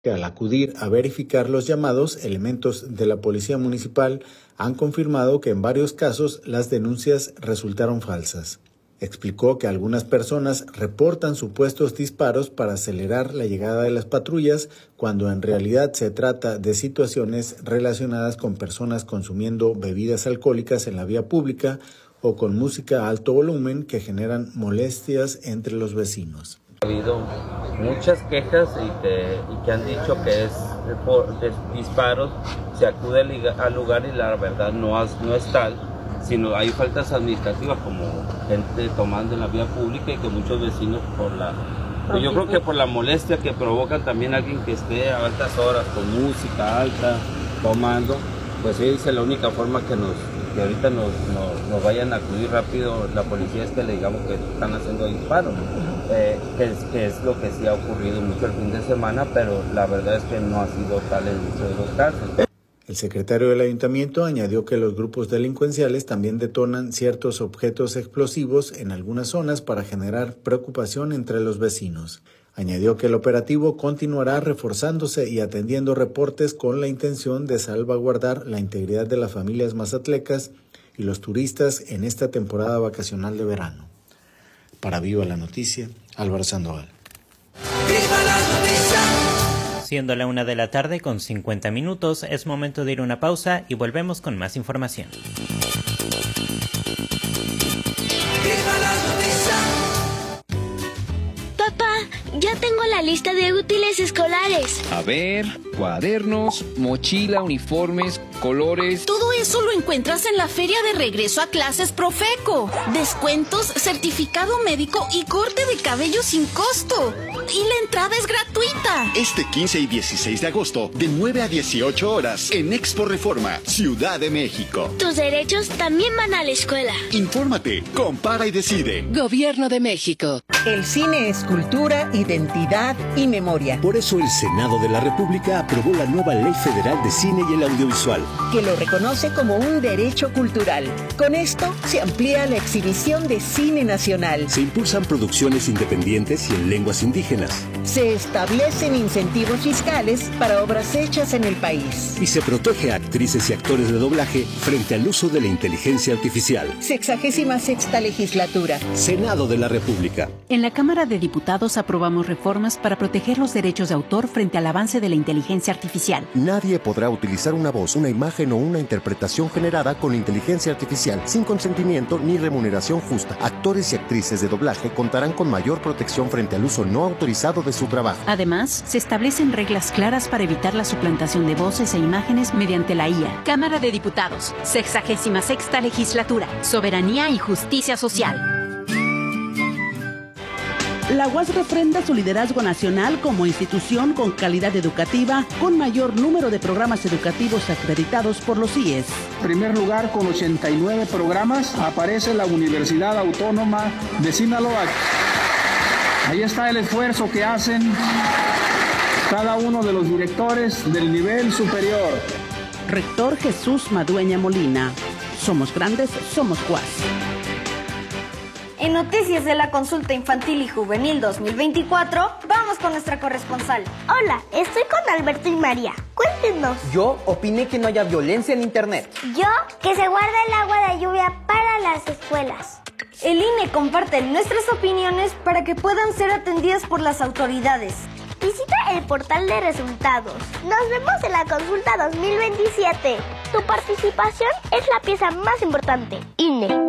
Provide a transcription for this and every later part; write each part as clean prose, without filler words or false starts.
Al acudir a verificar los llamados, elementos de la Policía Municipal han confirmado que en varios casos las denuncias resultaron falsas. Explicó que algunas personas reportan supuestos disparos para acelerar la llegada de las patrullas, cuando en realidad se trata de situaciones relacionadas con personas consumiendo bebidas alcohólicas en la vía pública o con música a alto volumen que generan molestias entre los vecinos. Ha habido muchas quejas y que han dicho que es por disparos, se acude al lugar y la verdad no es tal, sino hay faltas administrativas como gente tomando en la vía pública y que muchos vecinos yo creo que por la molestia que provocan también alguien que esté a altas horas con música alta, tomando, pues esa es la única forma que ahorita nos vayan a acudir rápido la policía, es que le digamos que están haciendo disparos, que es lo que sí ha ocurrido mucho el fin de semana, pero la verdad es que no ha sido tal en muchos de los casos. El secretario del ayuntamiento añadió que los grupos delincuenciales también detonan ciertos objetos explosivos en algunas zonas para generar preocupación entre los vecinos. Añadió que el operativo continuará reforzándose y atendiendo reportes con la intención de salvaguardar la integridad de las familias mazatlecas y los turistas en esta temporada vacacional de verano. Para Viva la Noticia, Álvaro Sandoval. ¡Viva la noticia! Siendo la 1:50 p.m, es momento de ir a una pausa y volvemos con más información. ¡Viva la noticia! Papá, ya tengo la lista de útiles escolares. A ver, cuadernos, mochila, uniformes, colores. Todo eso lo encuentras en la Feria de Regreso a Clases Profeco. Descuentos, certificado médico y corte de cabello sin costo. Y la entrada es gratuita. Este 15 y 16 de agosto, de 9 a 18 horas, en Expo Reforma, Ciudad de México. Tus derechos también van a la escuela. Infórmate, compara y decide. Gobierno de México. El cine es cultura, identidad y memoria. Por eso el Senado de la República aprobó la nueva Ley Federal de Cine y el Audiovisual, que lo reconoce como un derecho cultural. Con esto se amplía la exhibición de cine nacional. Se impulsan producciones independientes y en lenguas indígenas. Se establecen incentivos fiscales para obras hechas en el país. Y se protege a actrices y actores de doblaje frente al uso de la inteligencia artificial. 66ª legislatura. Senado de la República. En la Cámara de Diputados aprobamos reformas para proteger los derechos de autor frente al avance de la inteligencia artificial. Nadie podrá utilizar una voz, una imagen o una interpretación generada con inteligencia artificial sin consentimiento ni remuneración justa. Actores y actrices de doblaje contarán con mayor protección frente al uso no autorizado de su trabajo. Además, se establecen reglas claras para evitar la suplantación de voces e imágenes mediante la IA. Cámara de Diputados, 66ª legislatura, soberanía y justicia social. La UAS refrenda su liderazgo nacional como institución con calidad educativa, con mayor número de programas educativos acreditados por los CIES. En primer lugar, con 89 programas, aparece la Universidad Autónoma de Sinaloa. Ahí está el esfuerzo que hacen cada uno de los directores del nivel superior. Rector Jesús Madueña Molina. Somos grandes, somos UAS. En Noticias de la Consulta Infantil y Juvenil 2024, vamos con nuestra corresponsal. Hola, estoy con Alberto y María. Cuéntenos. Yo opiné que no haya violencia en Internet. Yo, que se guarda el agua de lluvia para las escuelas. El INE comparte nuestras opiniones para que puedan ser atendidas por las autoridades. Visita el portal de resultados. Nos vemos en la consulta 2027. Tu participación es la pieza más importante. INE.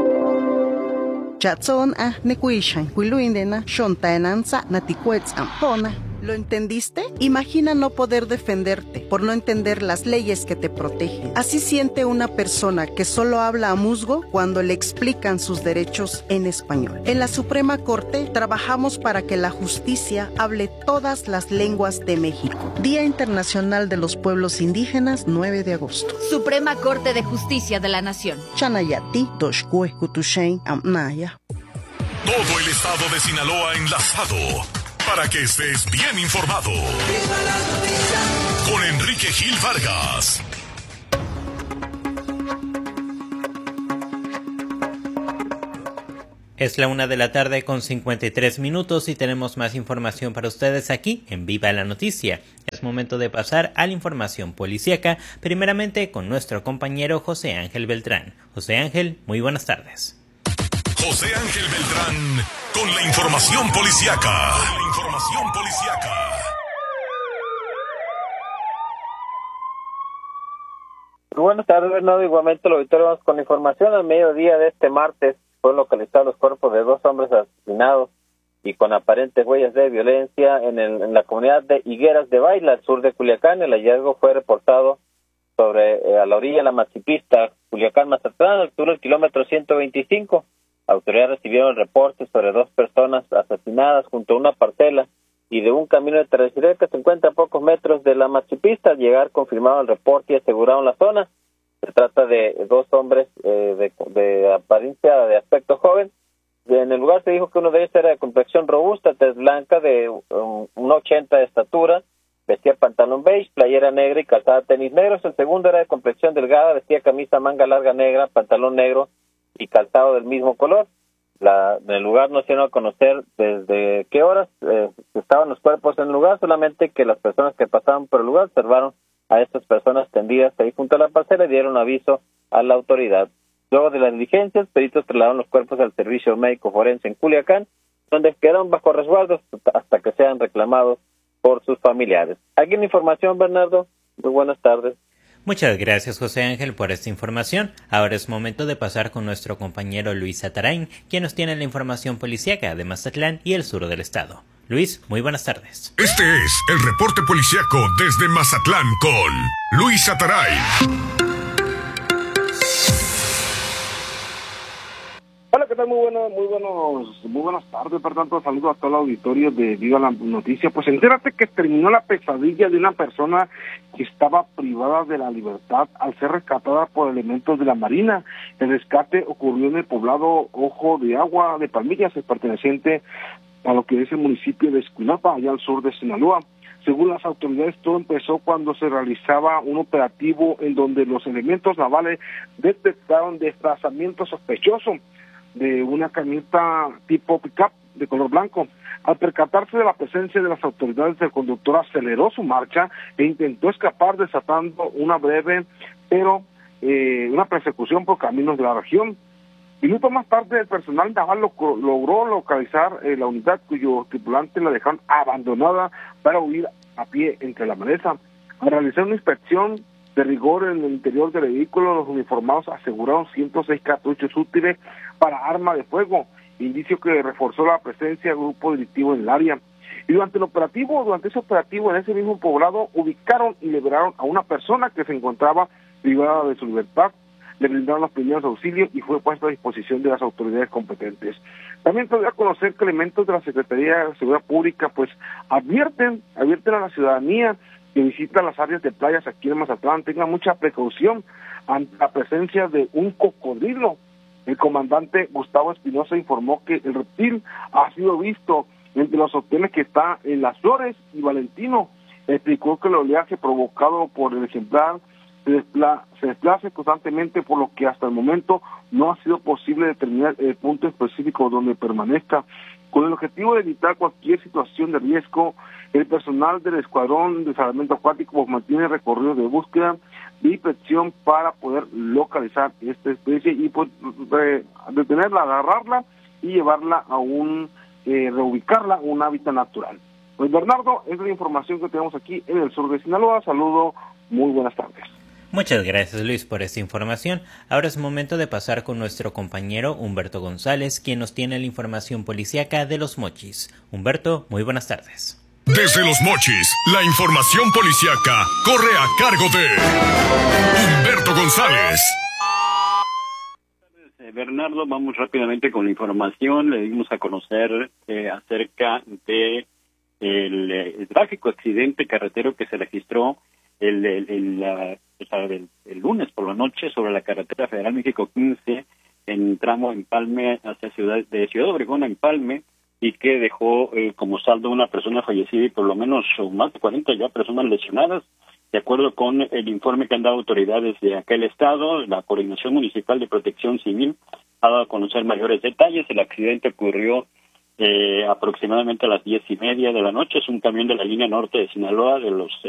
¿Lo entendiste? Imagina no poder defenderte por no entender las leyes que te protegen. Así siente una persona que solo habla a musgo cuando le explican sus derechos en español. En la Suprema Corte trabajamos para que la justicia hable todas las lenguas de México. Día Internacional de los Pueblos Indígenas, 9 de agosto. Suprema Corte de Justicia de la Nación. Chanayati, Toshkue, Kutushain, Amnaya. Todo el estado de Sinaloa enlazado para que estés bien informado. Con Enrique Gil Vargas. Es la 1:53 p.m. y tenemos más información para ustedes aquí en Viva la Noticia. Es momento de pasar a la información policíaca, primeramente con nuestro compañero José Ángel Beltrán. José Ángel, muy buenas tardes. José Ángel Beltrán con la información policíaca. Buenas tardes, Bernardo. Igualmente lo auditorio con información. Al mediodía de este martes fueron localizados los cuerpos de 2 hombres asesinados y con aparentes huellas de violencia en la comunidad de Higueras de Baila, al sur de Culiacán. El hallazgo fue reportado a la orilla de la maxipista Culiacán-Mazatlán, a la altura del kilómetro 125. Autoridades recibieron reportes sobre 2 personas asesinadas junto a una parcela y de un camino de terracería que se encuentra a pocos metros de la maxipista. Al llegar, confirmaron el reporte y aseguraron la zona. Se trata de 2 hombres de apariencia, de aspecto joven. En el lugar se dijo que uno de ellos era de complexión robusta, tez blanca, de 1.80 de estatura, vestía pantalón beige, playera negra y calzada tenis negros. El segundo era de complexión delgada, vestía camisa manga larga negra, pantalón negro y calzado del mismo color. En el lugar no se dio a conocer desde qué horas estaban los cuerpos en el lugar, solamente que las personas que pasaban por el lugar observaron a estas personas tendidas ahí junto a la parcela y dieron aviso a la autoridad. Luego de las diligencias, peritos trasladaron los cuerpos al servicio médico forense en Culiacán, donde quedaron bajo resguardo hasta que sean reclamados por sus familiares. Aquí en información, Bernardo. Muy buenas tardes. Muchas gracias, José Ángel, por esta información. Ahora es momento de pasar con nuestro compañero Luis Atarain, quien nos tiene la información policíaca de Mazatlán y el sur del estado. Luis, muy buenas tardes. Este es el reporte policíaco desde Mazatlán con Luis Atarain. Hola, ¿qué tal? Muy buenas tardes. Por tanto, saludo a todo el auditorio de Viva la Noticia. Pues entérate que terminó la pesadilla de una persona que estaba privada de la libertad al ser rescatada por elementos de la Marina. El rescate ocurrió en el poblado Ojo de Agua de Palmillas, perteneciente a lo que es el municipio de Escuinapa, allá al sur de Sinaloa. Según las autoridades, todo empezó cuando se realizaba un operativo en donde los elementos navales detectaron desplazamiento sospechoso de una camioneta tipo pick-up de color blanco. Al percatarse de la presencia de las autoridades, el conductor aceleró su marcha e intentó escapar, desatando una breve, pero una persecución por caminos de la región. Minutos más tarde, el personal naval logró localizar la unidad, cuyos tripulantes la dejaron abandonada para huir a pie entre la maleza. Al realizar una inspección de rigor en el interior del vehículo, los uniformados aseguraron 106 cartuchos útiles para arma de fuego, indicio que reforzó la presencia del grupo delictivo en el área. Y durante ese operativo, en ese mismo poblado, ubicaron y liberaron a una persona que se encontraba privada de su libertad. Le brindaron los primeros auxilios y fue puesto a disposición de las autoridades competentes. También te doy a conocer que elementos de la Secretaría de Seguridad Pública pues advierten a la ciudadanía que visita las áreas de playas aquí en Mazatlán tenga mucha precaución ante la presencia de un cocodrilo. El comandante Gustavo Espinosa informó que el reptil ha sido visto entre los hoteles que está en Las Flores y Valentino. Explicó que el oleaje provocado por el ejemplar se desplace constantemente, por lo que hasta el momento no ha sido posible determinar el punto específico donde permanezca. Con el objetivo de evitar cualquier situación de riesgo, el personal del Escuadrón de Salvamento Acuático pues mantiene recorridos de búsqueda y inspección para poder localizar esta especie y pues, detenerla, agarrarla y llevarla a reubicarla a un hábitat natural. Pues Bernardo, es la información que tenemos aquí en el sur de Sinaloa. Saludo, muy buenas tardes. Muchas gracias, Luis, por esta información. Ahora es momento de pasar con nuestro compañero Humberto González, quien nos tiene la información policíaca de Los Mochis. Humberto, muy buenas tardes. Desde Los Mochis, la información policíaca corre a cargo de Humberto González. Bernardo, vamos rápidamente con la información. Le dimos a conocer acerca de el trágico accidente carretero que se registró el lunes por la noche sobre la carretera Federal México 15 en tramo Empalme hacia Ciudad Obregón a Empalme, y que dejó como saldo una persona fallecida y por lo menos más de 40 ya personas lesionadas. De acuerdo con el informe que han dado autoridades de aquel estado, la Coordinación Municipal de Protección Civil ha dado a conocer mayores detalles. El accidente ocurrió aproximadamente a las 10:30 de la noche. Es un camión de la línea norte de Sinaloa, de los